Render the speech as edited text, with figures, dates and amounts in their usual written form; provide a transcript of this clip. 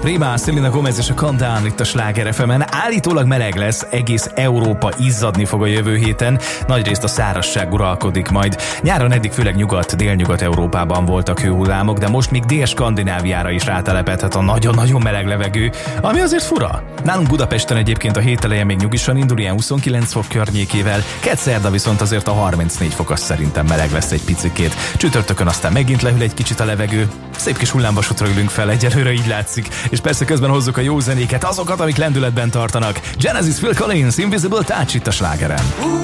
Prima, Selena Gomez és a Calm Down itt a Sláger FM-en. Állítólag meleg lesz, egész Európa izzadni fog a jövő héten, nagyrészt a szárazság uralkodik majd. Nyáron eddig főleg délnyugat-Európában voltak hőhullámok, de most még Dél-Skandináviára is rátelepedhet a nagyon-nagyon meleg levegő, ami azért fura. Nálunk Budapesten egyébként a hét eleje még nyugisan indul, ilyen 29 fok környékével, kedd-szerda viszont azért a 34 fok, az szerintem meleg lesz egy picikét. Csütörtökön aztán megint lehűl egy kicsit a levegő, szép kis hullámvasútra ülünk fel, egyelőre így látszik, és persze közben hozzuk a jó zenéket, azokat, amik lendületben tartanak. Genesis, Phil Collins, Invisible Touch itt a Slágeren.